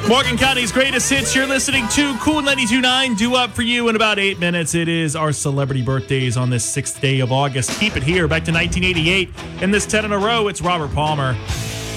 Morgan County's greatest hits. You're listening to Cool 92.9. Due up for you in about 8 minutes. It is our celebrity birthdays on this 6th day of August. Keep it here back to 1988. In this 10 in a row, it's Robert Palmer.